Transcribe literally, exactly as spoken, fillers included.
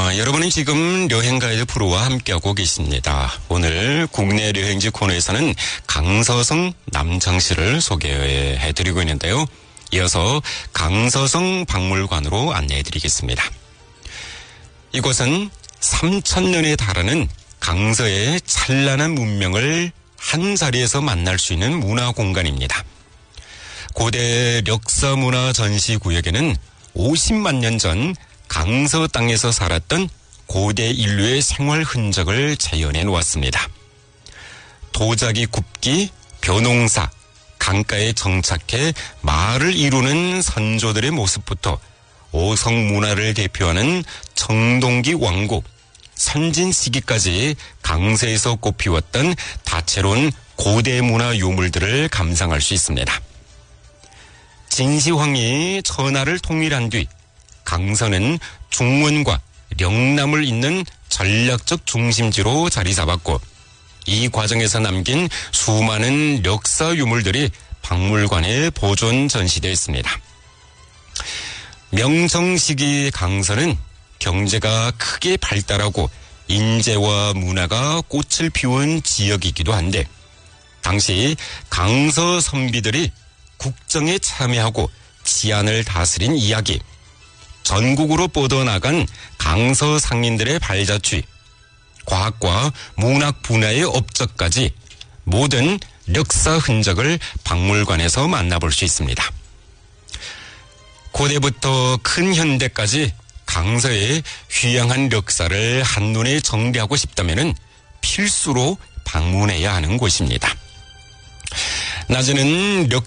아, 여러분은 지금 여행가이드 프로와 함께하고 계십니다. 오늘 국내 여행지 코너에서는 강서성 남창시를 소개해드리고 있는데요. 이어서 강서성 박물관으로 안내해드리겠습니다. 이곳은 삼천 년에 달하는 강서의 찬란한 문명을 한자리에서 만날 수 있는 문화공간입니다. 고대 력사문화 전시구역에는 오십만 년 전 강서 땅에서 살았던 고대 인류의 생활 흔적을 재현해 놓았습니다. 도자기 굽기, 벼농사, 강가에 정착해 마을을 이루는 선조들의 모습부터 오성 문화를 대표하는 청동기 왕국, 선진시기까지 강서에서 꽃피웠던 다채로운 고대 문화 유물들을 감상할 수 있습니다. 진시황이 천하를 통일한 뒤 강서는 중문과 영남을 잇는 전략적 중심지로 자리 잡았고, 이 과정에서 남긴 수많은 역사 유물들이 박물관에 보존 전시되어 있습니다. 명정 시기 강서는 경제가 크게 발달하고 인재와 문화가 꽃을 피운 지역이기도 한데, 당시 강서 선비들이 국정에 참여하고 치안을 다스린 이야기, 전국으로 뻗어나간 강서 상인들의 발자취, 과학과 문학 분야의 업적까지 모든 역사 흔적을 박물관에서 만나볼 수 있습니다. 고대부터 큰 현대까지 강서의 휘황한 역사를 한눈에 정리하고 싶다면 필수로 방문해야 하는 곳입니다. 낮에는